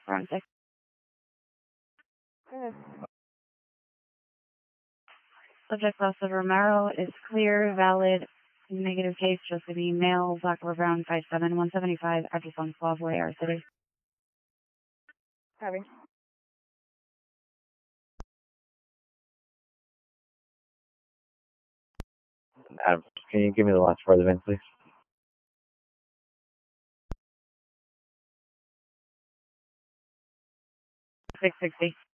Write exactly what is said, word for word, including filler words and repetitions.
Wrong six. Subject class of Romero is clear, valid, negative case, Josephine, male, black or brown, five seven, one seventy-five, address on Slavway, our city. Copy. Adam, can you give me the last part of the event, please? six sixty.